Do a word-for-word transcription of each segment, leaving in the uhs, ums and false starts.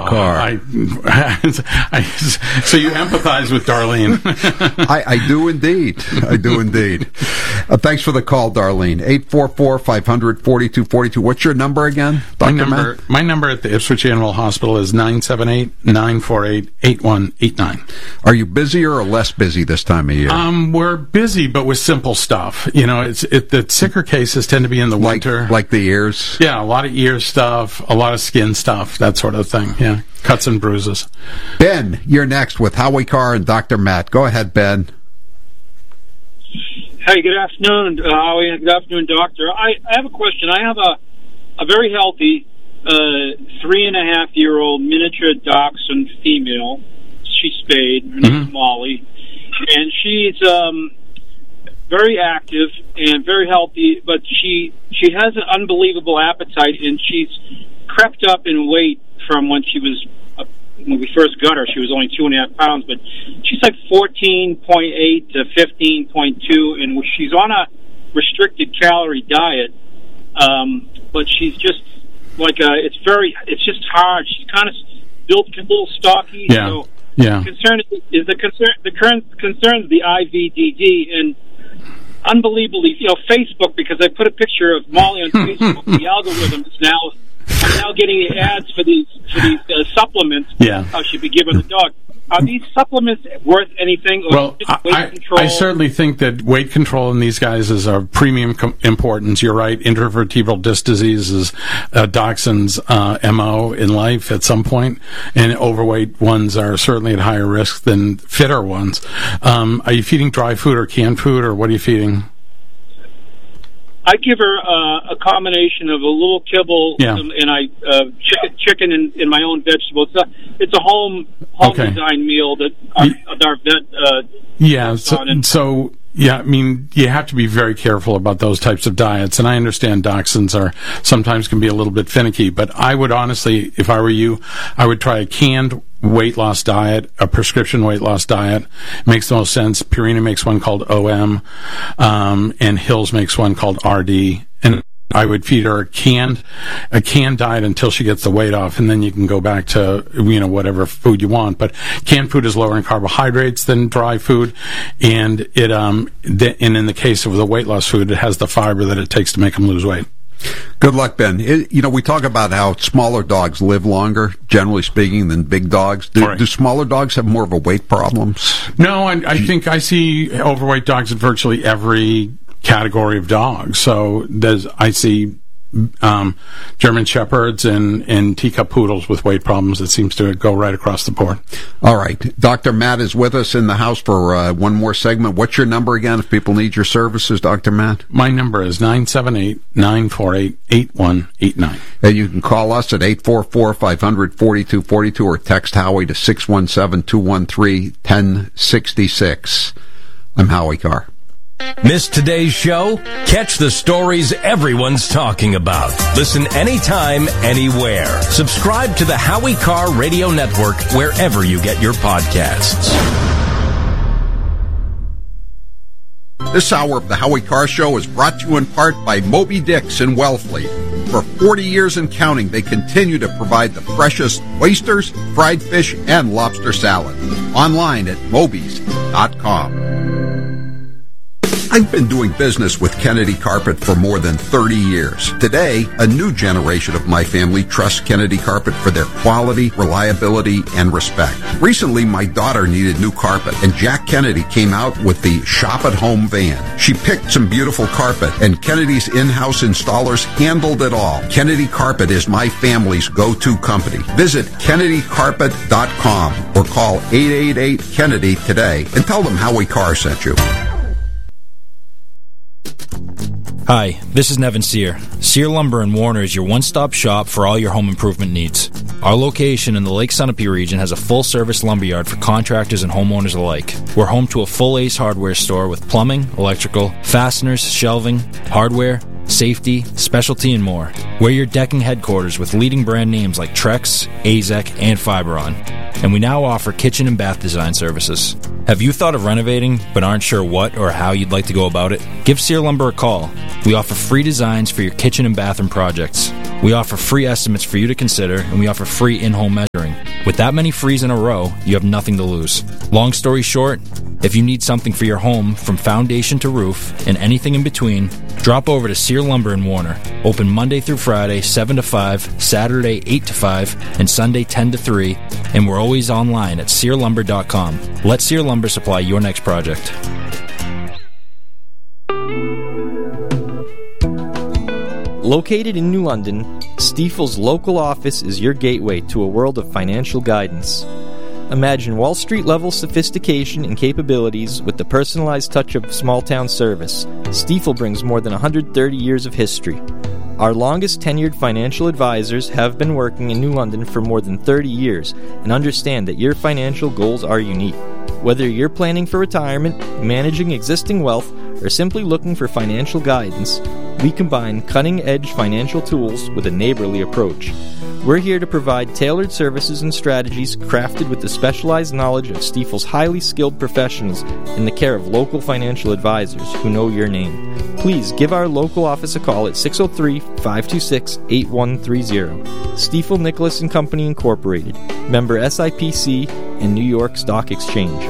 car. I, I, so you empathize with Darlene. I, I do indeed. I do indeed. Uh, thanks for the call, Darlene. eight four four, five hundred, forty-two forty-two. What's your number again, Doctor My number, Matt? my number at the Ipswich Animal Hospital is nine seven eight, nine four eight, eight one eight nine. Are you busier or less busy this time of year? Um, we're busy, but with simple stuff. You know, it's it, the sicker cases tend to be in the like, winter. Like the ears? Yeah, a lot of ear stuff, a lot of skin stuff, that sort of thing. Yeah, cuts and bruises. Ben, you're next with Howie Carr and Doctor Matt. Go ahead, Ben. Hey, good afternoon, uh, Howie. Good afternoon, Doctor. I, I have a question. I have a, a very healthy uh, three and a half year old miniature dachshund female. She's spayed. Her name's Mm-hmm. Molly. And she's um, very active and very healthy, but she she has an unbelievable appetite, and she's crept up in weight from when she was, uh, when we first got her, she was only two and a half pounds, but she's like fourteen point eight to fifteen point two, and she's on a restricted calorie diet, um, but she's just like, a, it's very, it's just hard. She's kind of built a little stocky, Yeah. so Yeah. the concern is, is the concern, the current concern is the I V D D, and unbelievably, you know, Facebook, because I put a picture of Molly on Facebook, the algorithm is now, I'm now getting ads for these for these uh, supplements. Yeah. I should be giving the dog. Are these supplements worth anything? Or Well, just weight I, control? I certainly think that weight control in these guys is of premium com- importance. You're right. Intervertebral disc disease is uh, dachshund's uh, M O in life at some point, and overweight ones are certainly at higher risk than fitter ones. Um, are you feeding dry food or canned food, or what are you feeding? I give her uh, a combination of a little kibble Yeah. and, and I uh, chicken, chicken and, and my own vegetables. It's a, it's a home home Okay. designed meal that our, our vet. Uh, Yeah, works so, on it. so yeah, I mean, you have to be very careful about those types of diets, and I understand dachshunds are sometimes can be a little bit finicky, but I would honestly, if I were you, I would try a canned weight loss diet, a prescription weight loss diet. Makes the most sense. Purina makes one called O M, um, and Hills makes one called R D, and I would feed her a canned, a canned diet until she gets the weight off, and then you can go back to, you know, whatever food you want. But canned food is lower in carbohydrates than dry food, and it, um, th- and in the case of the weight loss food, it has the fiber that it takes to make them lose weight. Good luck, Ben. It, you know, we talk about how smaller dogs live longer, generally speaking, than big dogs. Do, Right. do smaller dogs have more of a weight problems? No, I, I think I see overweight dogs in virtually every category of dogs. So there's, I see um, German Shepherds and, and teacup poodles with weight problems. It seems to go right across the board. All right. Doctor Matt is with us in the house for uh, one more segment. What's your number again if people need your services, Doctor Matt? My number is nine seven eight, nine four eight, eight one eight nine. And you can call us at eight four four, five hundred, forty-two forty-two or text Howie to six one seven, two one three, one zero six six. I'm Howie Carr. Missed today's show? Catch the stories everyone's talking about. Listen anytime, anywhere. Subscribe to the Howie Carr Radio Network wherever you get your podcasts. This hour of the Howie Carr Show is brought to you in part by Moby Dick's in Wellfleet. For forty years and counting, they continue to provide the freshest oysters, fried fish, and lobster salad. Online at mobies dot com. I've been doing business with Kennedy Carpet for more than thirty years. Today, a new generation of my family trusts Kennedy Carpet for their quality, reliability, and respect. Recently, my daughter needed new carpet, and Jack Kennedy came out with the Shop at Home van. She picked some beautiful carpet, and Kennedy's in-house installers handled it all. Kennedy Carpet is my family's go-to company. Visit kennedy carpet dot com or call eight eight eight, Kennedy today and tell them Howie Carr sent you. Hi, this is Nevin Sear. Sear Lumber and Warner is your one-stop shop for all your home improvement needs. Our location in the Lake Sunapee region has a full-service lumberyard for contractors and homeowners alike. We're home to a full Ace Hardware store with plumbing, electrical, fasteners, shelving, hardware, safety, specialty, and more. We're your decking headquarters with leading brand names like Trex, Azek, and Fiberon. And we now offer kitchen and bath design services. Have you thought of renovating but aren't sure what or how you'd like to go about it? Give Sear Lumber a call. We offer free designs for your kitchen and bathroom projects. We offer free estimates for you to consider, and we offer free in-home measuring. With that many frees in a row, you have nothing to lose. Long story short, if you need something for your home from foundation to roof and anything in between, drop over to Sear Lumber in Warner. Open Monday through Friday, seven to five, Saturday, eight to five, and Sunday, ten to three, and we're always online at sear lumber dot com. Let Sear Lumber supply your next project. Located in New London, Stifel's local office is your gateway to a world of financial guidance. Imagine Wall Street-level sophistication and capabilities with the personalized touch of small-town service. Stifel brings more than one hundred thirty years of history. Our longest tenured financial advisors have been working in New London for more than thirty years and understand that your financial goals are unique. Whether you're planning for retirement, managing existing wealth, or simply looking for financial guidance, we combine cutting-edge financial tools with a neighborly approach. We're here to provide tailored services and strategies crafted with the specialized knowledge of Stifel's highly skilled professionals in the care of local financial advisors who know your name. Please give our local office a call at six oh three, five two six, eight one three zero. Stiefel Nicholas and Company Incorporated, member S I P C and New York Stock Exchange.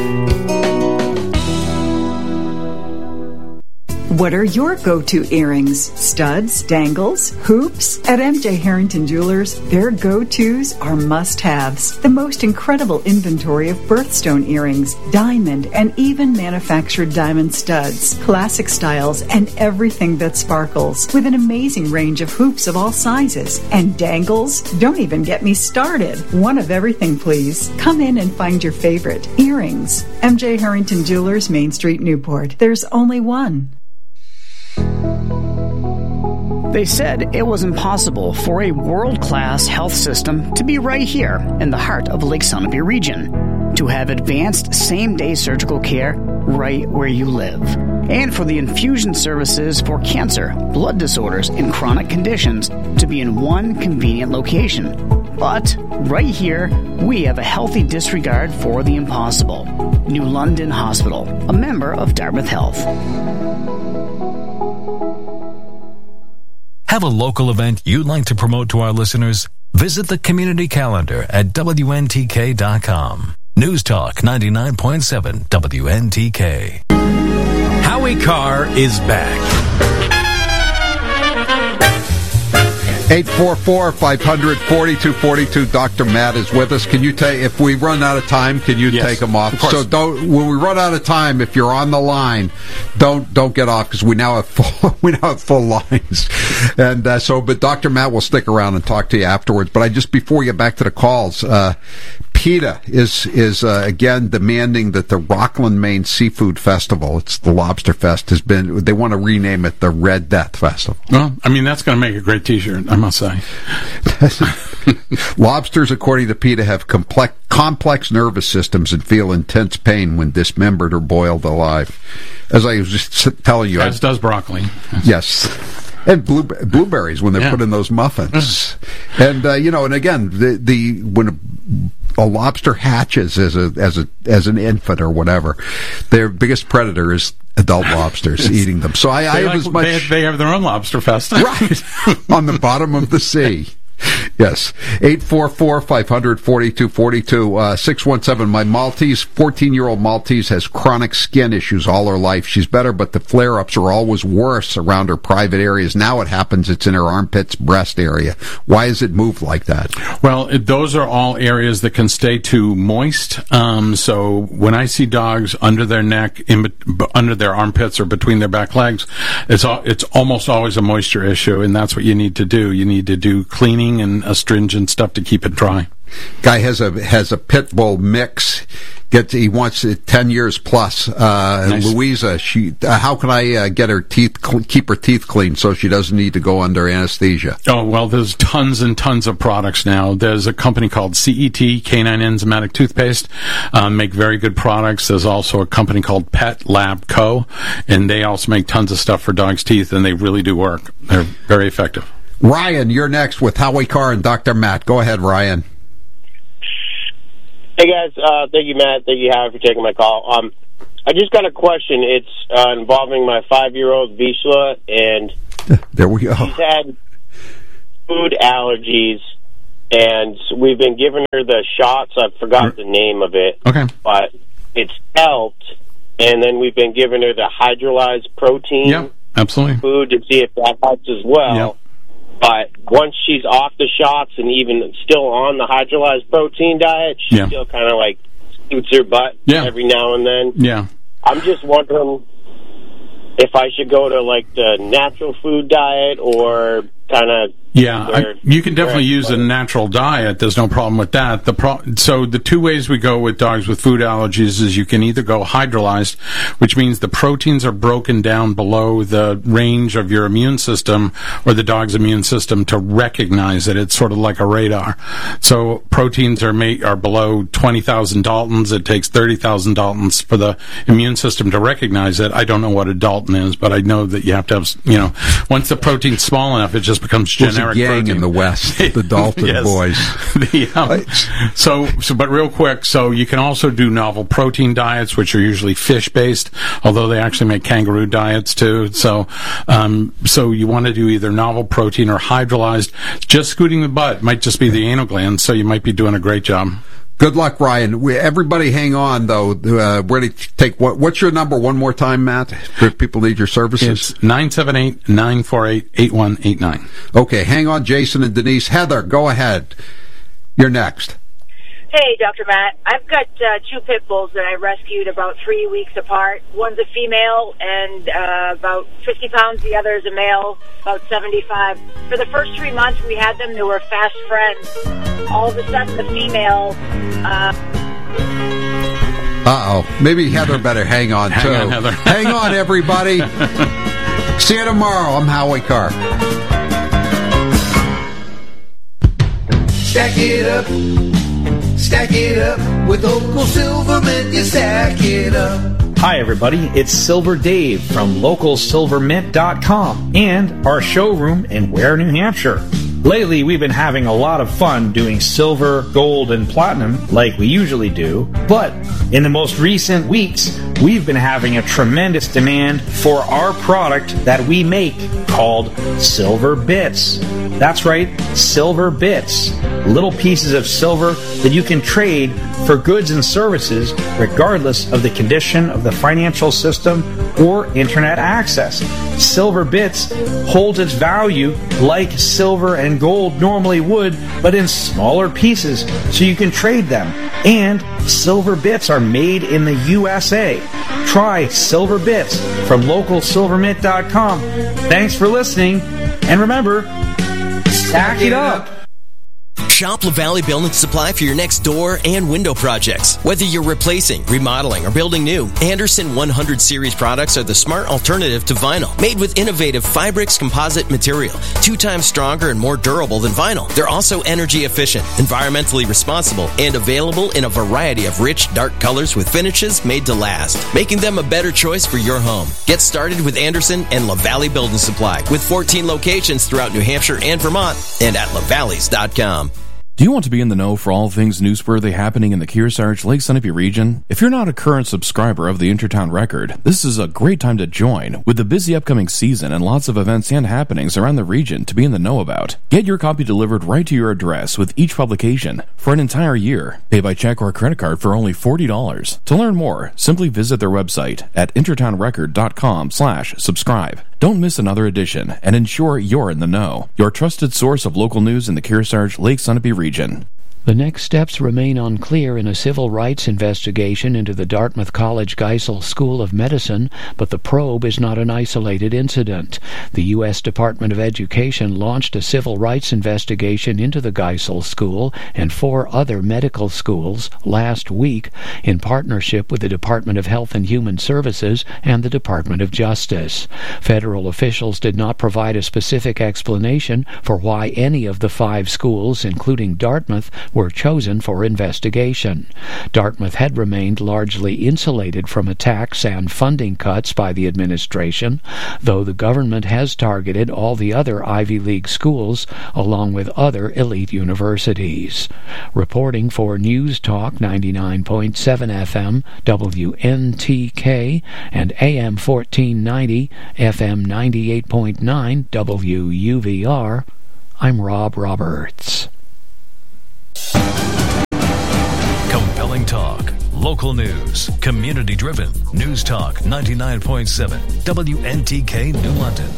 What are your go-to earrings? Studs, dangles, hoops? At M J Harrington Jewelers, their go-tos are must-haves. The most incredible inventory of birthstone earrings, diamond, and even manufactured diamond studs, classic styles, and everything that sparkles, with an amazing range of hoops of all sizes. And dangles? Don't even get me started. One of everything, please. Come in and find your favorite. Earrings. M J Harrington Jewelers, Main Street, Newport. There's only one. They said it was impossible for a world-class health system to be right here in the heart of Lake Sunapee region, to have advanced same-day surgical care right where you live, and for the infusion services for cancer, blood disorders, and chronic conditions to be in one convenient location. But right here, we have a healthy disregard for the impossible. New London Hospital, a member of Dartmouth Health. Have a local event you'd like to promote to our listeners? Visit the community calendar at W N T K dot com. News Talk ninety-nine point seven W N T K. Howie Carr is back. eight four four, five hundred, forty-two forty-two. Doctor Matt is with us. Can you take, if we run out of time, can you yes, take him off? Of course. So don't, when we run out of time, if you're on the line, don't don't get off, because we now have full, we now have full lines. And uh, so, but Doctor Matt will stick around and talk to you afterwards. But I just, before we get back to the calls, uh, PETA is, is uh, again demanding that the Rockland, Maine Seafood Festival, it's the Lobster Fest, has been, they want to rename it the Red Death Festival. Well, I mean, that's going to make a great t-shirt, I must say. Lobsters, according to PETA, have complex, complex nervous systems and feel intense pain when dismembered or boiled alive. As I was just telling you. As I, does broccoli. Yes. And blue, blueberries when they're yeah. put in those muffins. And, uh, you know, and again, the, the when a, a lobster hatches as a as a as an infant or whatever, their biggest predator is adult lobsters eating them. So I, I have like, as much. They, they have their own lobster fest, right, on the bottom of the sea. Yes. eight four four, five hundred, forty-two forty-two. Uh, six one seven. My Maltese, fourteen-year-old Maltese, has chronic skin issues all her life. She's better, but the flare-ups are always worse around her private areas. Now it happens, it's in her armpits, breast area. Why is it moved like that? Well, it, those are all areas that can stay too moist. Um, so when I see dogs under their neck, in, b- under their armpits, or between their back legs, it's all, it's almost always a moisture issue, and that's what you need to do. You need to do cleaning and astringent stuff to keep it dry. Guy has a has a pit bull mix. Get he wants it ten years plus. Uh, nice. Louisa, she uh, how can I uh, get her teeth cl- keep her teeth clean so she doesn't need to go under anesthesia? Oh well, there's tons and tons of products now. There's a company called C E T, Canine Enzymatic Toothpaste, um, make very good products. There's also a company called Pet Lab Co, and they also make tons of stuff for dogs' teeth, and they really do work. They're very effective. Ryan, you're next with Howie Carr and Doctor Matt. Go ahead, Ryan. Hey, guys. Uh, thank you, Matt. Thank you, Howie, for taking my call. Um, I just got a question. It's uh, involving my five-year-old Vishla, and there we go. She's had food allergies and we've been giving her the shots. I forgot the name of it. Okay. But it's Helt, and then we've been giving her the hydrolyzed protein yep, absolutely. food to see if that helps as well. Yep. But once she's off the shots and even still on the hydrolyzed protein diet, she yeah. still kind of like shoots her butt yeah. every now and then. Yeah. I'm just wondering if I should go to like the natural food diet or kind of. Yeah, I, you can definitely use a natural diet. There's no problem with that. The pro- so the two ways we go with dogs with food allergies is you can either go hydrolyzed, which means the proteins are broken down below the range of your immune system or the dog's immune system to recognize it. It's sort of like a radar. So proteins are ma- are below twenty thousand Daltons. It takes thirty thousand Daltons for the immune system to recognize it. I don't know what a Dalton is, but I know that you have to have, you know, once the protein's small enough, it just becomes generic. Gang protein. in the West, the Dalton yes. boys. the, um, so, so, but real quick, so you can also do novel protein diets, which are usually fish-based, although they actually make kangaroo diets too. So, um, so you want to do either novel protein or hydrolyzed. Just scooting the butt might just be the anal glands, so you might be doing a great job. Good luck, Ryan. We, everybody hang on, though. Uh, ready to take what? What's your number one more time, Matt? If people need your services. It's nine seven eight, nine four eight, eight one eight nine. Okay, hang on, Jason and Denise. Heather, go ahead. You're next. Hey, Doctor Matt. I've got uh, two pit bulls that I rescued about three weeks apart. One's a female and uh, about fifty pounds. The other is a male, about seventy-five. For the first three months we had them, they were fast friends. All of a sudden, the female... Uh, Uh-oh. Maybe Heather better hang on, hang too. On, Heather. Hang on, everybody. See you tomorrow. I'm Howie Carr. Stack it up. Stack it up. With local Silvermint, you stack it up. Hi, everybody. It's Silver Dave from local silver mint dot com and our showroom in Ware, New Hampshire. Lately, we've been having a lot of fun doing silver, gold, and platinum like we usually do, but in the most recent weeks, we've been having a tremendous demand for our product that we make called Silver Bits. That's right, Silver Bits. Little pieces of silver that you can trade for goods and services regardless of the condition of the financial system or internet access. Silver Bits holds its value like silver and gold normally would, but in smaller pieces so you can trade them. And Silver Bits are made in the U S A. Try Silver Bits from local silver mint dot com. Thanks for listening, and remember, stack it up. Shop LaValle Building Supply for your next door and window projects. Whether you're replacing, remodeling, or building new, Anderson one hundred series products are the smart alternative to vinyl. Made with innovative Fibrix composite material, two times stronger and more durable than vinyl. They're also energy efficient, environmentally responsible, and available in a variety of rich, dark colors with finishes made to last, making them a better choice for your home. Get started with Anderson and LaValle Building Supply with fourteen locations throughout New Hampshire and Vermont and at lavalleys dot com. Do you want to be in the know for all things newsworthy happening in the Kearsarge, Lake Sunapee region? If you're not a current subscriber of the Intertown Record, this is a great time to join with the busy upcoming season and lots of events and happenings around the region to be in the know about. Get your copy delivered right to your address with each publication for an entire year. Pay by check or credit card for only forty dollars. To learn more, simply visit their website at intertown record dot com slash subscribe. Don't miss another edition and ensure you're in the know. Your trusted source of local news in the Kearsarge, Lake Sunapee region. The next steps remain unclear in a civil rights investigation into the Dartmouth College Geisel School of Medicine, but the probe is not an isolated incident. The U S Department of Education launched a civil rights investigation into the Geisel School and four other medical schools last week in partnership with the Department of Health and Human Services and the Department of Justice. Federal officials did not provide a specific explanation for why any of the five schools, including Dartmouth, were chosen for investigation. Dartmouth had remained largely insulated from attacks and funding cuts by the administration, though the government has targeted all the other Ivy League schools along with other elite universities. Reporting for News Talk ninety-nine point seven F M, W N T K, and A M fourteen ninety, F M ninety-eight point nine, W U V R, I'm Rob Roberts. Local news, community-driven. News Talk ninety-nine point seven, W N T K New London.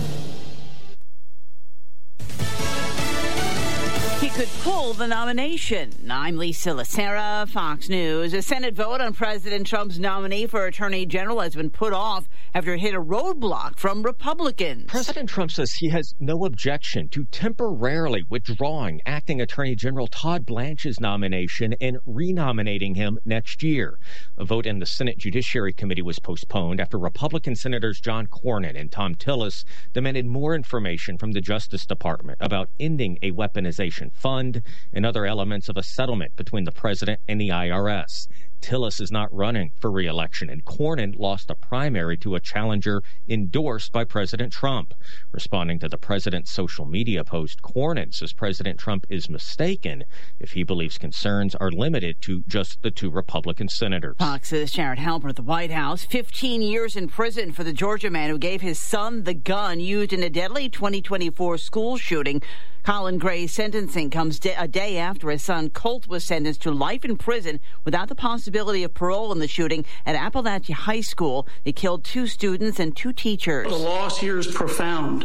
He could pull the nomination. I'm Lisa Lacera, Fox News. A Senate vote on President Trump's nominee for Attorney General has been put off after it hit a roadblock from Republicans. President Trump says he has no objection to temporarily withdrawing Acting Attorney General Todd Blanche's nomination and renominating him next year. A vote in the Senate Judiciary Committee was postponed after Republican Senators John Cornyn and Tom Tillis demanded more information from the Justice Department about ending a weaponization fund and other elements of a settlement between the president and the I R S. Tillis is not running for re-election, and Cornyn lost a primary to a challenger endorsed by President Trump. Responding to the president's social media post, Cornyn says President Trump is mistaken if he believes concerns are limited to just the two Republican senators. Fox's Jared Halper at the White House. fifteen years in prison for the Georgia man who gave his son the gun used in a deadly twenty twenty-four school shooting. Colin Gray's sentencing comes a day after his son Colt was sentenced to life in prison without the possibility of parole in the shooting at Appalachia High School. It killed two students and two teachers. The loss here is profound,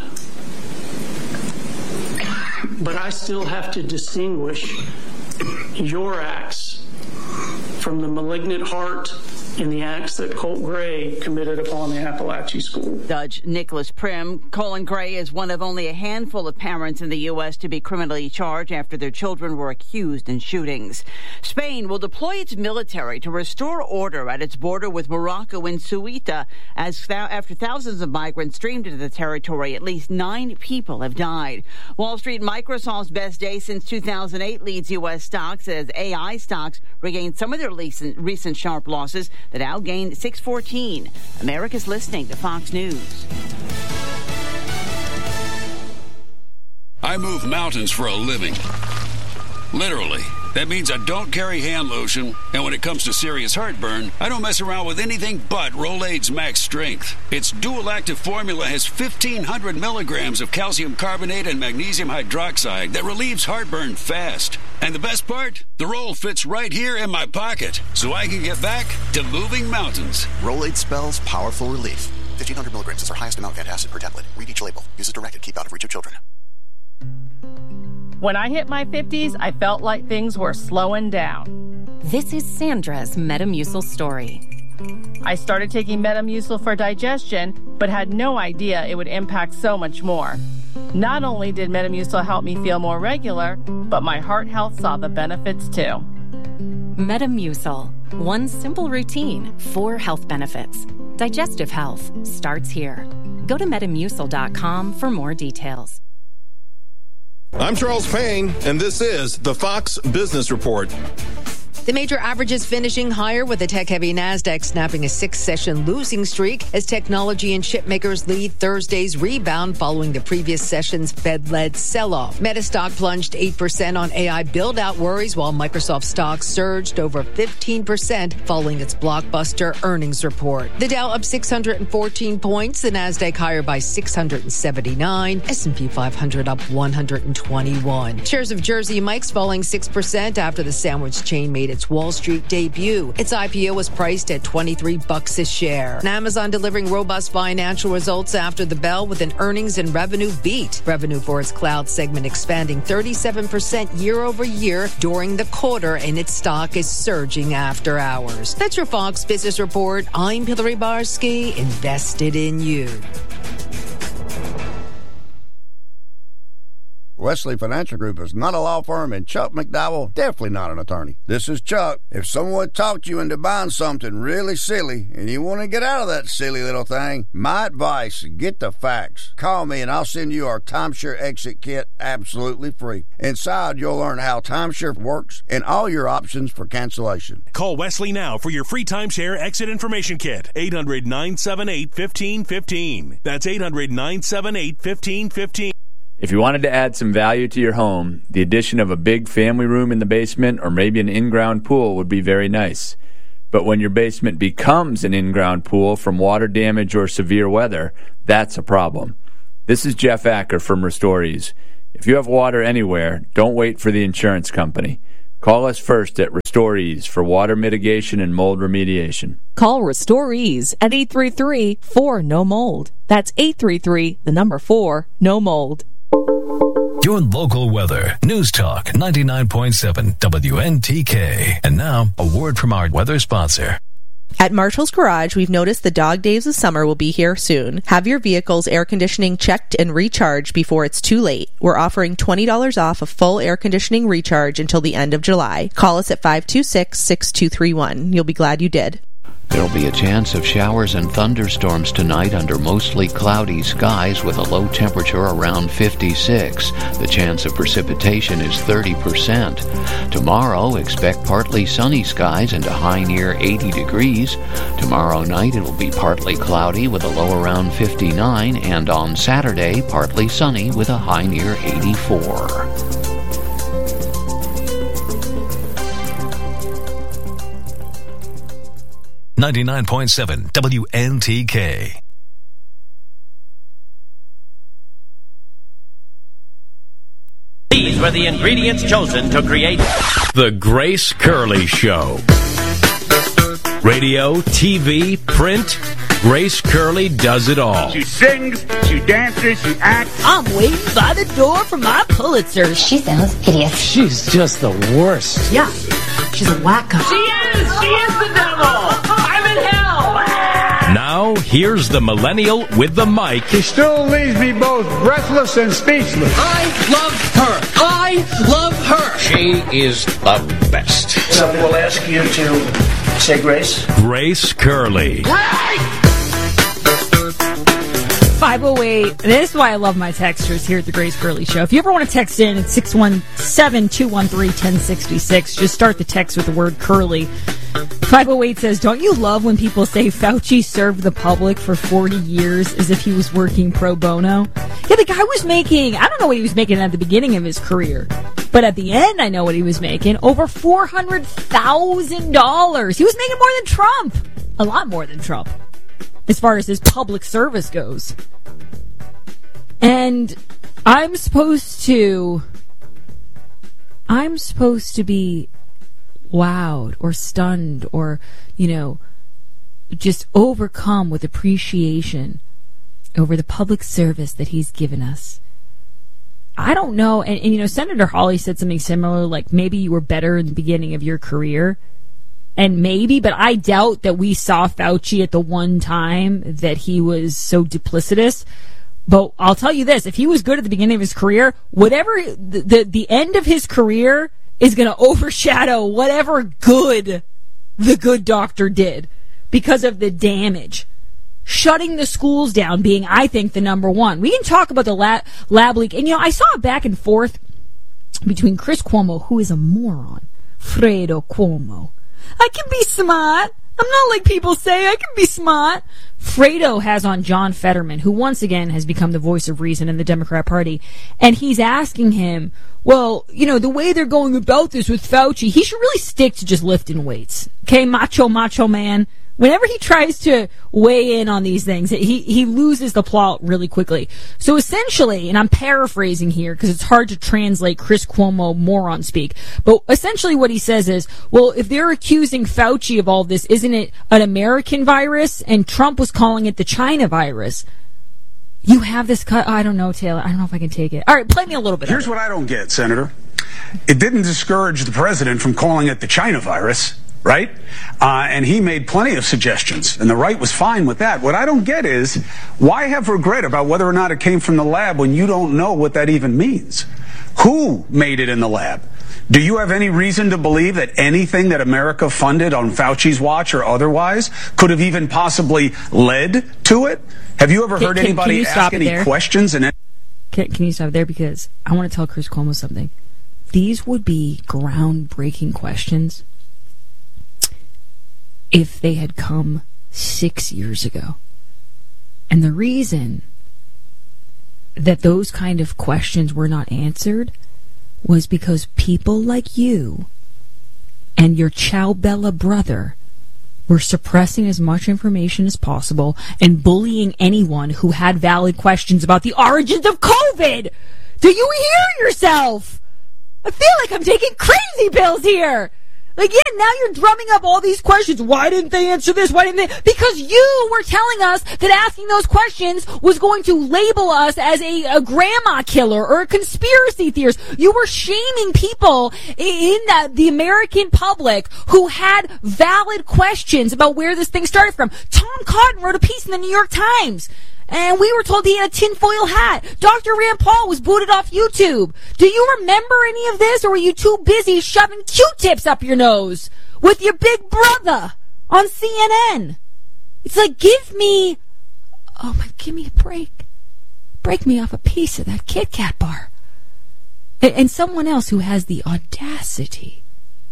but I still have to distinguish your acts from the malignant heart in the acts that Colt Gray committed upon the Appalachia School. Judge Nicholas Prim. Colin Gray is one of only a handful of parents in the U S to be criminally charged after their children were accused in shootings. Spain will deploy its military to restore order at its border with Morocco in Ceuta. As th- after thousands of migrants streamed into the territory, at least nine people have died. Wall Street, Microsoft's best day since two thousand eight leads U S stocks as A I stocks regained some of their recent, recent sharp losses. The Dow gained six fourteen. America's listening to Fox News. I move mountains for a living. Literally. That means I don't carry hand lotion, and when it comes to serious heartburn, I don't mess around with anything but Rolaids Max Strength. Its dual-active formula has fifteen hundred milligrams of calcium carbonate and magnesium hydroxide that relieves heartburn fast. And the best part? The roll fits right here in my pocket, so I can get back to moving mountains. Rolaids spells powerful relief. fifteen hundred milligrams is our highest amount of antacid per tablet. Read each label. Use as directed. Keep out of reach of children. When I hit my fifties, I felt like things were slowing down. This is Sandra's Metamucil story. I started taking Metamucil for digestion, but had no idea it would impact so much more. Not only did Metamucil help me feel more regular, but my heart health saw the benefits too. Metamucil. One simple routine, four health benefits. Digestive health starts here. Go to metamucil dot com for more details. I'm Charles Payne, and this is the Fox Business Report. The major averages finishing higher with the tech-heavy NASDAQ snapping a six-session losing streak as technology and chipmakers lead Thursday's rebound following the previous session's Fed-led sell-off. Meta stock plunged eight percent on A I build-out worries, while Microsoft stock surged over fifteen percent following its blockbuster earnings report. The Dow up six hundred fourteen points, the NASDAQ higher by six hundred seventy-nine, S and P five hundred up one hundred twenty-one. Shares of Jersey Mike's falling six percent after the sandwich chain made its Wall Street debut. Its I P O was priced at twenty-three bucks a share. And Amazon delivering robust financial results after the bell with an earnings and revenue beat. Revenue for its cloud segment expanding thirty-seven percent year over year during the quarter, and its stock is surging after hours. That's your Fox Business Report. I'm Hillary Barsky, invested in you. Wesley Financial Group is not a law firm, and Chuck McDowell definitely not an attorney. This is Chuck. If someone talked you into buying something really silly and you want to get out of that silly little thing, my advice, get the facts. Call me and I'll send you our timeshare exit kit absolutely free. Inside, you'll learn how timeshare works and all your options for cancellation. Call Wesley now for your free timeshare exit information kit. eight hundred, nine seven eight, one five one five. That's eight hundred, nine seven eight, one five one five. If you wanted to add some value to your home, the addition of a big family room in the basement or maybe an in-ground pool would be very nice. But when your basement becomes an in-ground pool from water damage or severe weather, that's a problem. This is Jeff Acker from Restorees. If you have water anywhere, don't wait for the insurance company. Call us first at Restore Ease for water mitigation and mold remediation. Call Restore Ease at eight three three, four, N O mold. That's eight three three, the number four, no mold. Your local weather. News Talk ninety-nine point seven W N T K. And now, a word from our weather sponsor. At Marshall's Garage, we've noticed the dog days of summer will be here soon. Have your vehicle's air conditioning checked and recharged before it's too late. We're offering twenty dollars off a full air conditioning recharge until the end of July. Call us at five two six, six two three one. You'll be glad you did. There'll be a chance of showers and thunderstorms tonight under mostly cloudy skies with a low temperature around fifty-six. The chance of precipitation is thirty percent. Tomorrow, expect partly sunny skies and a high near eighty degrees. Tomorrow night, it'll be partly cloudy with a low around fifty-nine, and on Saturday, partly sunny with a high near eighty-four. ninety-nine point seven W N T K. These were the ingredients chosen to create The Grace Curley Show. Radio, T V, print, Grace Curley does it all. She sings, she dances, she acts. I'm waiting by the door for my Pulitzer. She sounds hideous. She's just the worst. Yeah, she's a wacko. She is! She is the devil! I'm in hell! Now, here's the millennial with the mic. She still leaves me both breathless and speechless. I love her. I love her. She is the best. Somebody will ask you to say grace. Grace Curley. five oh eight. This is why I love my texters here at the Grace Curley Show. If you ever want to text in, it's six one seven, two one three, one oh six six. Just start the text with the word curly. five oh eight says, don't you love when people say Fauci served the public for forty years as if he was working pro bono? Yeah, the guy was making, I don't know what he was making at the beginning of his career, but at the end I know what he was making. Over four hundred thousand dollars. He was making more than Trump. A lot more than Trump, as far as his public service goes. And I'm supposed to, I'm supposed to be wowed or stunned or, you know, just overcome with appreciation over the public service that he's given us. I don't know. And, and, you know, Senator Hawley said something similar, like maybe you were better in the beginning of your career. And maybe, but I doubt that we saw Fauci at the one time that he was so duplicitous. But I'll tell you this, if he was good at the beginning of his career, whatever the the, the end of his career is going to overshadow whatever good the good doctor did because of the damage. Shutting the schools down being, I think, the number one. We can talk about the lab, lab leak. And, you know, I saw a back and forth between Chris Cuomo, who is a moron, Fredo Cuomo. I can be smart. I'm not like people say I can be smart. Fredo has on John Fetterman, who once again has become the voice of reason in the Democrat Party, and he's asking him, well, you know, the way they're going about this with Fauci, he should really stick to just lifting weights. Okay, macho, macho man. Whenever he tries to weigh in on these things, he, he loses the plot really quickly. So essentially, and I'm paraphrasing here because it's hard to translate Chris Cuomo moron speak, but essentially what he says is, well, if they're accusing Fauci of all this, isn't it an American virus? And Trump was calling it the China virus. You have this cut. I don't know, Taylor. I don't know if I can take it. All right, play me a little bit. Here's what I don't get, Senator. It didn't discourage the president from calling it the China virus. Right? Uh, and he made plenty of suggestions, and the right was fine with that. What I don't get is, why have regret about whether or not it came from the lab when you don't know what that even means? Who made it in the lab? Do you have any reason to believe that anything that America funded on Fauci's watch or otherwise could have even possibly led to it? Have you ever can, heard can, anybody can ask any there? questions? And can, can you stop there? Because I want to tell Chris Cuomo something. These would be groundbreaking questions if they had come six years ago. And the reason that those kind of questions were not answered was because people like you and your Ciao Bella brother were suppressing as much information as possible and bullying anyone who had valid questions about the origins of COVID. Do you hear yourself? I feel like I'm taking crazy pills here. Like, yeah, now you're drumming up all these questions. Why didn't they answer this? Why didn't they? Because you were telling us that asking those questions was going to label us as a, a grandma killer or a conspiracy theorist. You were shaming people in the, the American public who had valid questions about where this thing started from. Tom Cotton wrote a piece in the New York Times. And we were told he had a tinfoil hat. Doctor Rand Paul was booted off YouTube. Do you remember any of this, or were you too busy shoving Q-tips up your nose with your big brother on C N N? It's like, give me, oh my, give me a break. Break me off a piece of that Kit Kat bar. And, and someone else who has the audacity,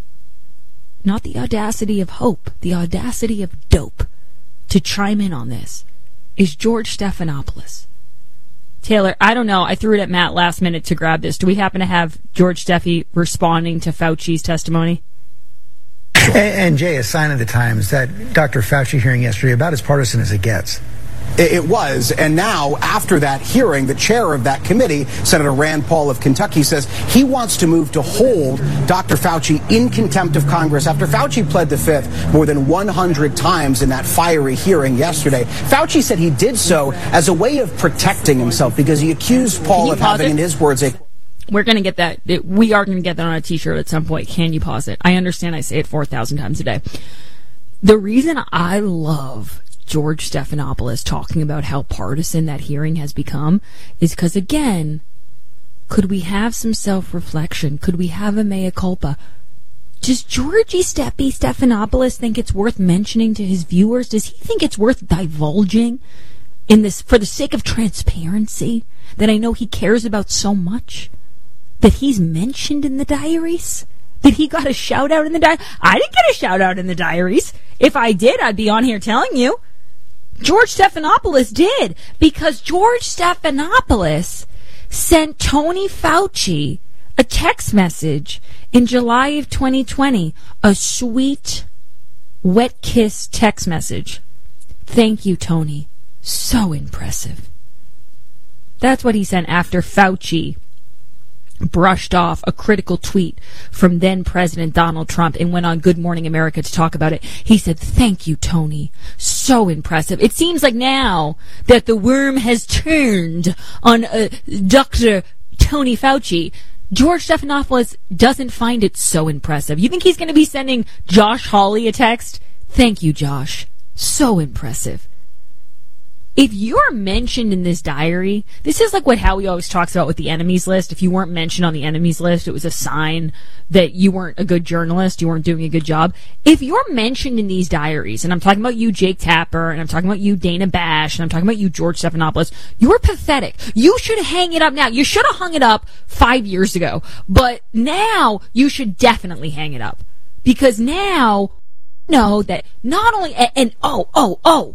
not the audacity of hope, the audacity of dope, to chime in on this, is George Stephanopoulos. Taylor, I don't know. I threw it at Matt last minute to grab this. Do we happen to have George Steffi responding to Fauci's testimony? And, and Jay, a sign of the times, that Doctor Fauci hearing yesterday, about as partisan as it gets. It was, and now, after that hearing, the chair of that committee, Senator Rand Paul of Kentucky, says he wants to move to hold Doctor Fauci in contempt of Congress after Fauci pled the fifth more than one hundred times in that fiery hearing yesterday. Fauci said he did so as a way of protecting himself because he accused Paul of having, it? in his words, a... We're going to get that. It, we are going to get that on a t-shirt at some point. Can you pause it? I understand I say it four thousand times a day. The reason I love George Stephanopoulos talking about how partisan that hearing has become is because, again, could we have some self-reflection? Could we have a mea culpa? Does Georgie Steppy Stephanopoulos think it's worth mentioning to his viewers? Does he think it's worth divulging in this for the sake of transparency that I know he cares about so much? That he's mentioned in the diaries? That he got a shout-out in the diaries? I didn't get a shout-out in the diaries. If I did, I'd be on here telling you. George Stephanopoulos did, because George Stephanopoulos sent Tony Fauci a text message in July of twenty twenty, a sweet, wet kiss text message. Thank you, Tony. So impressive. That's what he sent after Fauci brushed off a critical tweet from then President Donald Trump and went on Good Morning America to talk about it. He said, thank you, Tony. So impressive. It seems like now that the worm has turned on uh, Doctor Tony Fauci, George Stephanopoulos doesn't find it so impressive. You think he's going to be sending Josh Hawley a text? Thank you, Josh. So impressive. If you're mentioned in this diary, this is like what Howie always talks about with the enemies list. If you weren't mentioned on the enemies list, it was a sign that you weren't a good journalist, you weren't doing a good job. If you're mentioned in these diaries, and I'm talking about you, Jake Tapper, and I'm talking about you, Dana Bash, and I'm talking about you, George Stephanopoulos, you're pathetic. You should hang it up now. You should have hung it up five years ago. But now, you should definitely hang it up. Because now, know that not only, and, and oh, oh, oh,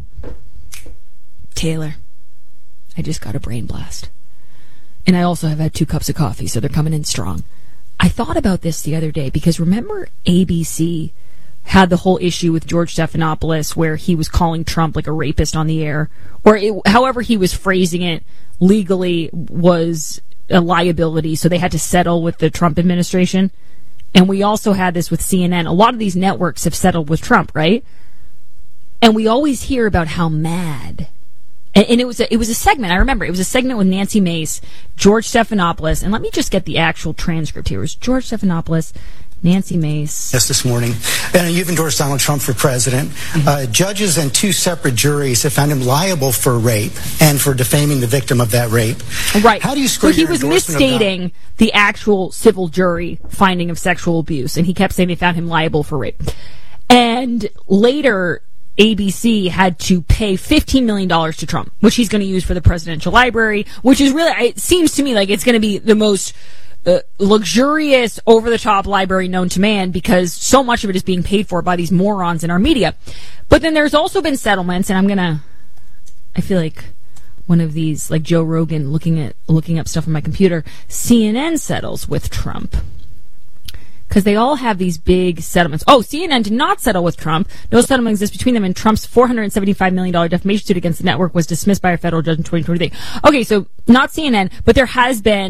Taylor, I just got a brain blast. And I also have had two cups of coffee, so they're coming in strong. I thought about this the other day because remember A B C had the whole issue with George Stephanopoulos where he was calling Trump like a rapist on the air, or it, however he was phrasing it legally was a liability, so they had to settle with the Trump administration. And we also had this with C N N. A lot of these networks have settled with Trump, right? And we always hear about how mad. And it was a, it was a segment. I remember it was a segment with Nancy Mace, George Stephanopoulos, and let me just get the actual transcript here. It was George Stephanopoulos, Nancy Mace. Yes, this morning. And you've endorsed Donald Trump for president. Mm-hmm. Uh, judges and two separate juries have found him liable for rape and for defaming the victim of that rape. Right. How do you square so he your was endorsement misstating of the actual civil jury finding of sexual abuse, and he kept saying they found him liable for rape. And later, A B C had to pay fifteen million dollars to Trump, which he's going to use for the presidential library, which is really, it seems to me like it's going to be the most uh, luxurious, over-the-top library known to man because so much of it is being paid for by these morons in our media. But then there's also been settlements, and I'm going to, I feel like one of these, like Joe Rogan looking at looking up stuff on my computer, C N N settles with Trump. Because they all have these big settlements. Oh, C N N did not settle with Trump. No settlement exists between them, and Trump's four hundred seventy-five million dollars defamation suit against the network was dismissed by a federal judge in twenty twenty-three. Okay, so not C N N, but there has been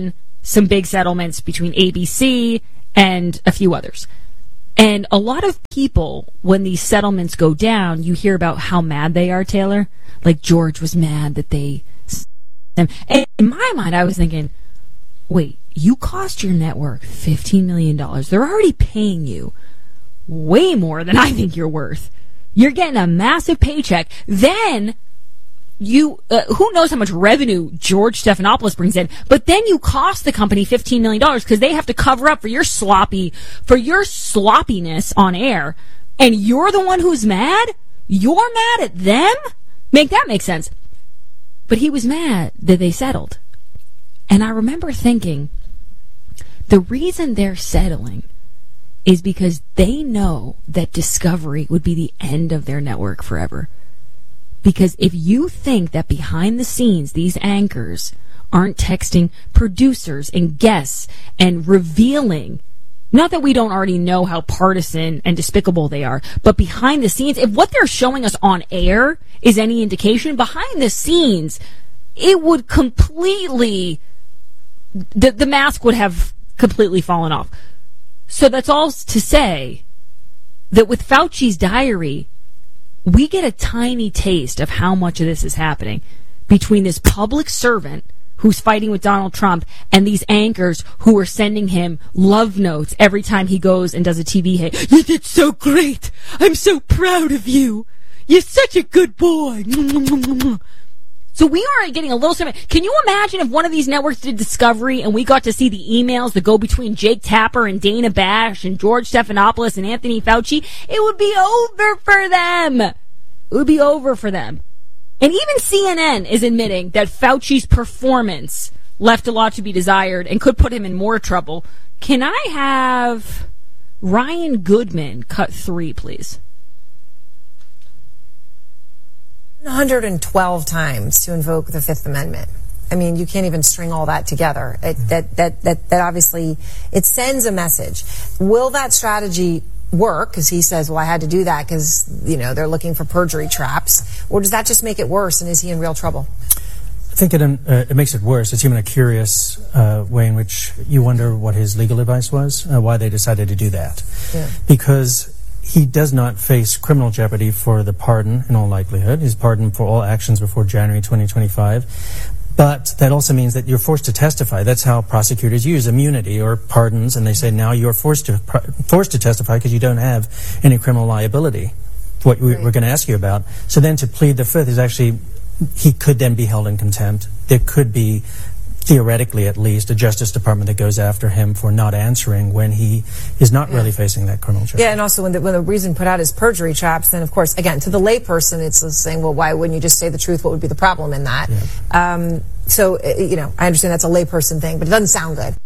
some big settlements between A B C and a few others. And a lot of people, when these settlements go down, you hear about how mad they are, Taylor. Like George was mad that they... And in my mind, I was thinking, wait, you cost your network fifteen million dollars. They're already paying you way more than I think you're worth. You're getting a massive paycheck. Then you, uh, who knows how much revenue George Stephanopoulos brings in, but then you cost the company fifteen million dollars because they have to cover up for your sloppy, for your sloppiness on air. And you're the one who's mad? You're mad at them? Make that make sense. But he was mad that they settled. And I remember thinking, the reason they're settling is because they know that Discovery would be the end of their network forever. Because if you think that behind the scenes, these anchors aren't texting producers and guests and revealing, not that we don't already know how partisan and despicable they are, but behind the scenes, if what they're showing us on air is any indication, behind the scenes, it would completely, the, the mask would have completely fallen off. So that's all to say that with Fauci's diary, we get a tiny taste of how much of this is happening between this public servant who's fighting with Donald Trump and these anchors who are sending him love notes every time he goes and does a T V hit. You did so great. I'm so proud of you. You're such a good boy. So we are getting a little something. Can you imagine if one of these networks did Discovery and we got to see the emails that go between Jake Tapper and Dana Bash and George Stephanopoulos and Anthony Fauci? It would be over for them. It would be over for them. And even C N N is admitting that Fauci's performance left a lot to be desired and could put him in more trouble. Can I have Ryan Goodman cut three, please? one hundred twelve times to invoke the Fifth Amendment. I mean, you can't even string all that together. It, that, that, that, that obviously, it sends a message. Will that strategy work? Because he says, well, I had to do that because, you know, they're looking for perjury traps. Or does that just make it worse, and is he in real trouble? I think it, uh, it makes it worse. It's even a curious uh, way in which you wonder what his legal advice was, uh, why they decided to do that. Yeah. Because he does not face criminal jeopardy for the pardon, in all likelihood. He's pardoned for all actions before January twenty twenty-five. But that also means that you're forced to testify. That's how prosecutors use immunity or pardons, and they say now you're forced to forced to testify because you don't have any criminal liability, what we, right. we're going to ask you about. So then to plead the Fifth is actually, he could then be held in contempt. There could be, theoretically at least, a Justice Department that goes after him for not answering when he is not yeah. really facing that criminal charge. Yeah, and also when the, when the reason put out is perjury traps, then of course, again, to the layperson, it's saying, well, why wouldn't you just say the truth? What would be the problem in that? Yeah. Um, so, you know, I understand that's a layperson thing, but it doesn't sound good.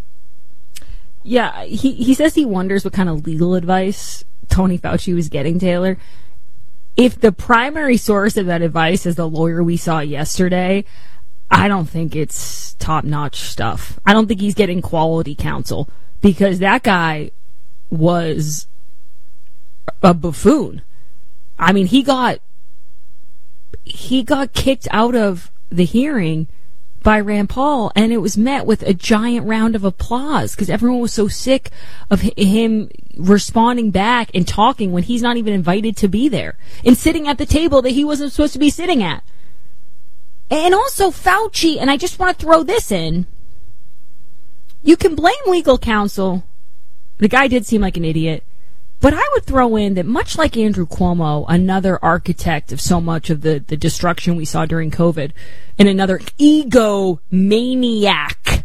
Yeah, he, he says he wonders what kind of legal advice Tony Fauci was getting, Taylor. If the primary source of that advice is the lawyer we saw yesterday, I don't think it's top-notch stuff. I don't think he's getting quality counsel because that guy was a buffoon. I mean, he got he got kicked out of the hearing by Rand Paul, and it was met with a giant round of applause because everyone was so sick of him responding back and talking when he's not even invited to be there and sitting at the table that he wasn't supposed to be sitting at. And also Fauci, and I just want to throw this in, you can blame legal counsel. The guy did seem like an idiot. But I would throw in that much like Andrew Cuomo, another architect of so much of the, the destruction we saw during COVID, and another egomaniac,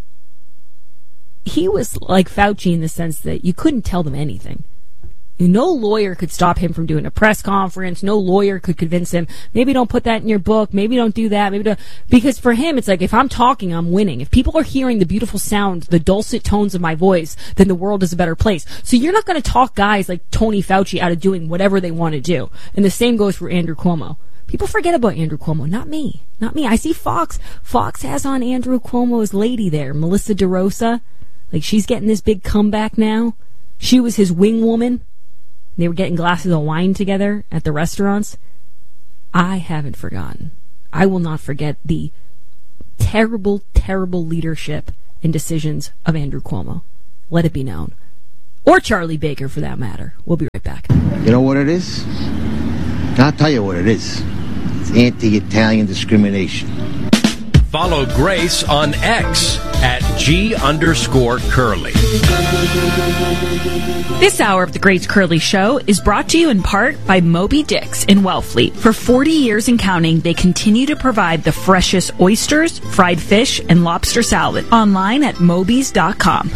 he was like Fauci in the sense that you couldn't tell them anything. No lawyer could stop him from doing a press conference. No lawyer could convince him, maybe don't put that in your book, maybe don't do that, maybe don't. Because for him, it's like, if I'm talking, I'm winning. If people are hearing the beautiful sound, the dulcet tones of my voice, then the world is a better place. So you're not going to talk guys like Tony Fauci out of doing whatever they want to do. And the same goes for Andrew Cuomo. People forget about Andrew Cuomo. Not me. Not me. I see Fox. Fox has on Andrew Cuomo's lady there, Melissa DeRosa. Like, she's getting this big comeback now. She was his wing woman. They were getting glasses of wine together at the restaurants. I haven't forgotten. I will not forget the terrible, terrible leadership and decisions of Andrew Cuomo. Let it be known. Or Charlie Baker, for that matter. We'll be right back. You know what it is? I'll tell you what it is. It's anti-Italian discrimination. Follow Grace on X at G underscore Curly. This hour of the Grace Curly Show is brought to you in part by Moby Dick's in Wellfleet. For forty years and counting, they continue to provide the freshest oysters, fried fish, and lobster salad. Online at mobys dot com.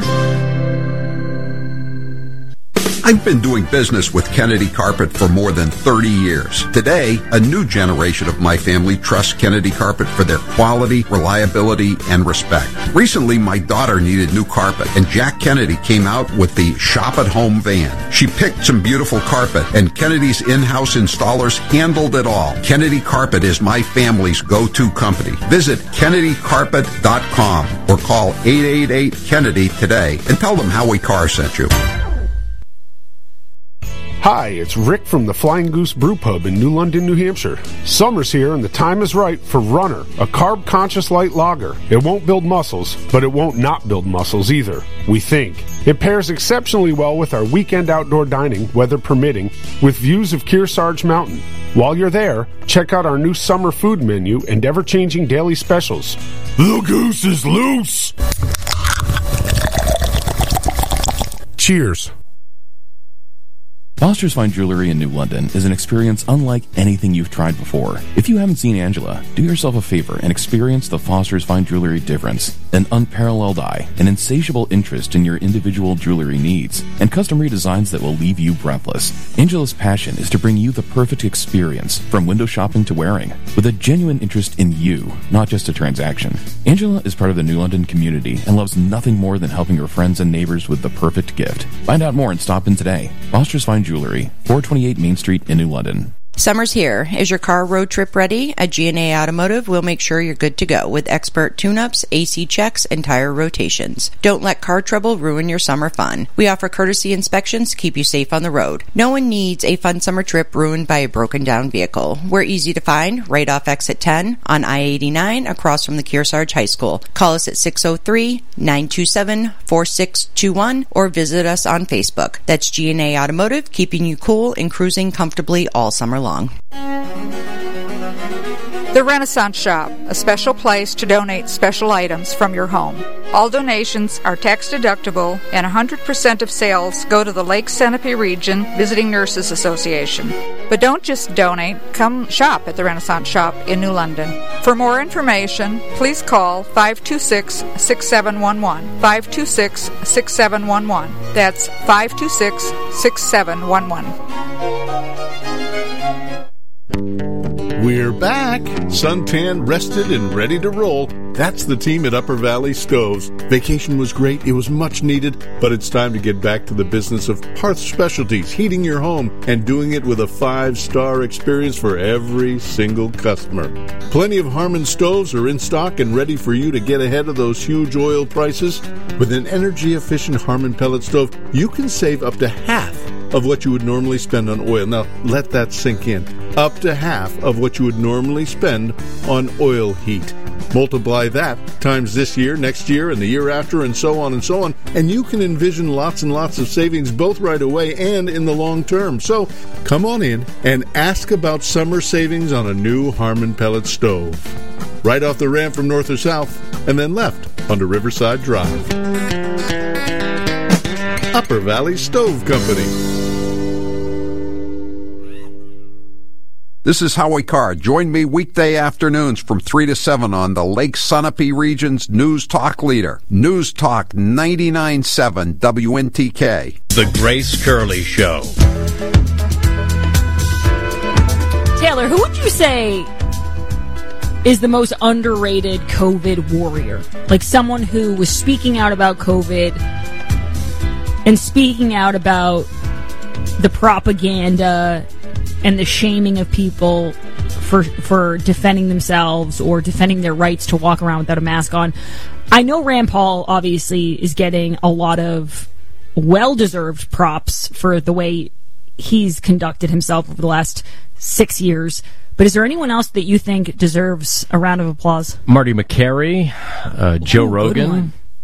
I've been doing business with Kennedy Carpet for more than thirty years. Today, a new generation of my family trusts Kennedy Carpet for their quality, reliability, and respect. Recently, my daughter needed new carpet, and Jack Kennedy came out with the Shop at Home van. She picked some beautiful carpet, and Kennedy's in-house installers handled it all. Kennedy Carpet is my family's go-to company. Visit kennedy carpet dot com or call eight eight eight Kennedy today and tell them Howie Carr sent you. Hi, it's Rick from the Flying Goose Brew Pub in New London, New Hampshire. Summer's here and the time is right for Runner, a carb-conscious light lager. It won't build muscles, but it won't not build muscles either, we think. It pairs exceptionally well with our weekend outdoor dining, weather permitting, with views of Kearsarge Mountain. While you're there, check out our new summer food menu and ever-changing daily specials. The goose is loose! Cheers. Foster's Fine Jewelry in New London is an experience unlike anything you've tried before. If you haven't seen Angela, do yourself a favor and experience the Foster's Fine Jewelry difference. An unparalleled eye, an insatiable interest in your individual jewelry needs, and custom redesigns that will leave you breathless. Angela's passion is to bring you the perfect experience, from window shopping to wearing, with a genuine interest in you, not just a transaction. Angela is part of the New London community and loves nothing more than helping her friends and neighbors with the perfect gift. Find out more and stop in today. Foster's Fine Jewelry, four twenty-eight Main Street in New London. Summer's here. Is your car road trip ready? At G and A Automotive, we'll make sure you're good to go with expert tune-ups, A C checks, and tire rotations. Don't let car trouble ruin your summer fun. We offer courtesy inspections to keep you safe on the road. No one needs a fun summer trip ruined by a broken-down vehicle. We're easy to find right off exit ten on I eighty-nine across from the Kearsarge High School. Call us at six oh three, nine two seven, four six two one or visit us on Facebook. That's G and A Automotive, keeping you cool and cruising comfortably all summer long. Long. The Renaissance Shop, a special place to donate special items from your home. All donations are tax deductible and one hundred percent of sales go to the Lake Centipede Region Visiting Nurses Association. But don't just donate, come shop at the Renaissance Shop in New London. For more information, please call five two six, six seven one one, five two six, six seven one one. That's five two six, six seven one one. We're back, suntan, rested, and ready to roll. That's the team at Upper Valley Stoves. Vacation was great, it was much needed, but it's time to get back to the business of hearth specialties, heating your home, and doing it with a five-star experience for every single customer. Plenty of Harmon stoves are in stock and ready for you to get ahead of those huge oil prices. With an energy-efficient Harmon pellet stove, you can save up to half of what you would normally spend on oil. Now, let that sink in. Up to half of what you would normally spend on oil heat. Multiply that times this year, next year, and the year after, and so on and so on, and you can envision lots and lots of savings both right away and in the long term. So, come on in and ask about summer savings on a new Harmon pellet stove. Right off the ramp from north or south, and then left onto Riverside Drive. Upper Valley Stove Company. This is Howie Carr. Join me weekday afternoons from three to seven on the Lake Sunapee region's News Talk leader. News Talk ninety-nine point seven W N T K. The Grace Curley Show. Taylor, who would you say is the most underrated COVID warrior? Like someone who was speaking out about COVID and speaking out about the propaganda and the shaming of people for for defending themselves or defending their rights to walk around without a mask on. I know Rand Paul obviously is getting a lot of well-deserved props for the way he's conducted himself over the last six years. But is there anyone else that you think deserves a round of applause? Marty McCary, uh, Joe Ooh, Rogan.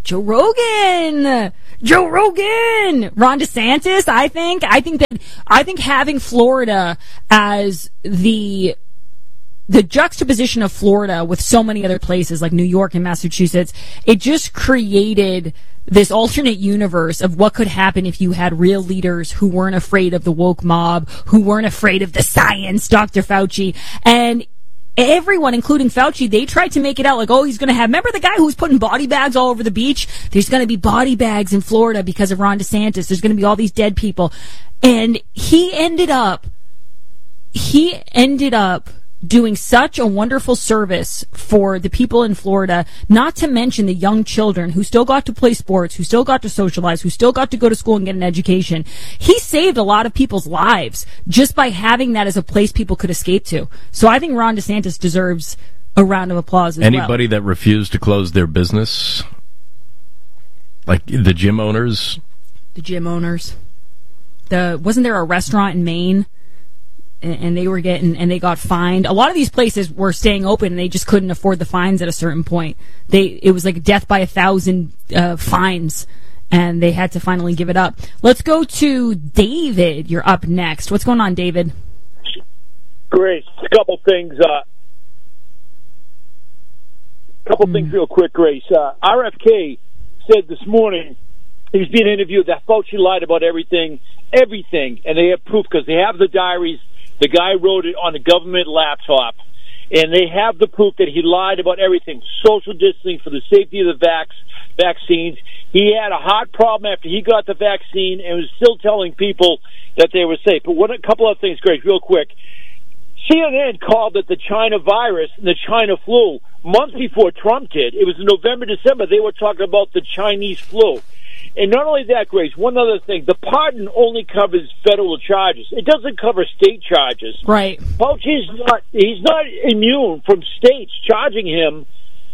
Joe Rogan. Joe Rogan. Ron DeSantis, I think. I think that I think having Florida as the the juxtaposition of Florida with so many other places like New York and Massachusetts, it just created this alternate universe of what could happen if you had real leaders who weren't afraid of the woke mob, who weren't afraid of the science, Doctor Fauci. And everyone, including Fauci, they tried to make it out like, oh, he's going to have, remember the guy who was putting body bags all over the beach? There's going to be body bags in Florida because of Ron DeSantis. There's going to be all these dead people. And he ended up, he ended up doing such a wonderful service for the people in Florida, not to mention the young children who still got to play sports, who still got to socialize, who still got to go to school and get an education. He saved a lot of people's lives just by having that as a place people could escape to. So I think Ron DeSantis deserves a round of applause as Anybody well. that refused to close their business, like the gym owners? The gym owners. The wasn't there a restaurant in Maine? And they were getting, and they got fined. A lot of these places were staying open, and they just couldn't afford the fines at a certain point. They, it was like death by a thousand uh, fines, and they had to finally give it up. Let's go to David. You're up next. What's going on, David? Grace, a couple things. A uh, couple mm. things real quick, Grace. Uh, R F K said this morning he was being interviewed that Fauci lied about everything, everything, and they have proof because they have the diaries. The guy wrote it on a government laptop, and they have the proof that he lied about everything, social distancing for the safety of the vax, vaccines. He had a heart problem after he got the vaccine and was still telling people that they were safe. But what a couple of things, Greg, real quick. C N N called it the China virus and the China flu months before Trump did. It was in November, December. They were talking about the Chinese flu. And not only that, Grace, one other thing. The pardon only covers federal charges. It doesn't cover state charges. Right. Fauci's not, he's not immune from states charging him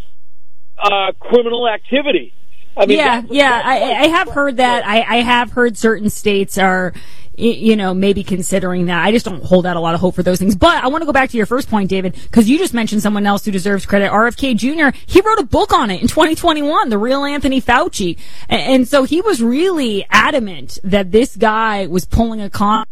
uh, criminal activity. I mean, yeah, that, yeah, I, I have heard that. I, I have heard certain states are, you know, maybe considering that. I just don't hold out a lot of hope for those things. But I want to go back to your first point, David, because you just mentioned someone else who deserves credit. R F K Junior, he wrote a book on it in twenty twenty-one, The Real Anthony Fauci. And, and so he was really adamant that this guy was pulling a con.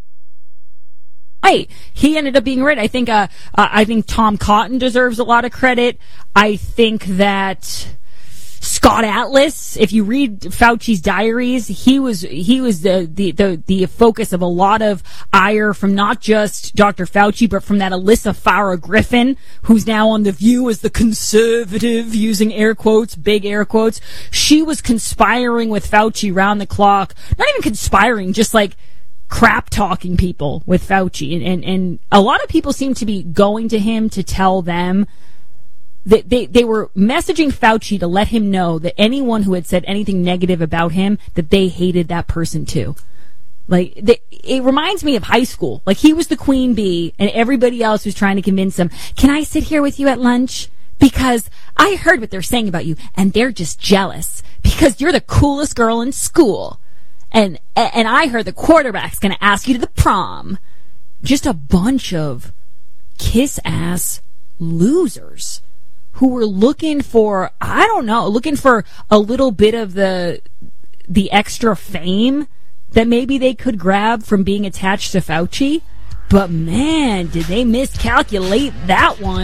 Right. He ended up being right. I think, uh, uh, I think Tom Cotton deserves a lot of credit. I think that Scott Atlas, if you read Fauci's diaries, he was he was the, the the the focus of a lot of ire from not just Doctor Fauci, but from that Alyssa Farah Griffin, who's now on The View as the conservative, using air quotes, big air quotes. She was conspiring with Fauci round the clock. Not even conspiring, just like crap talking people with Fauci. And, and, and a lot of people seem to be going to him to tell them They, they they were messaging Fauci to let him know that anyone who had said anything negative about him, that they hated that person too. Like, they, it reminds me of high school. Like, he was the queen bee, and everybody else was trying to convince him, can I sit here with you at lunch? Because I heard what they're saying about you, and they're just jealous because you're the coolest girl in school. And and I heard the quarterback's going to ask you to the prom. Just a bunch of kiss-ass losers who were looking for, I don't know, looking for a little bit of the the extra fame that maybe they could grab from being attached to Fauci. But man, did they miscalculate that one.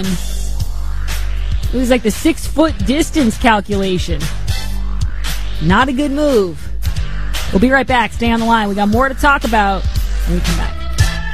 It was like the six-foot distance calculation. Not a good move. We'll be right back. Stay on the line. We got more to talk about when we come back.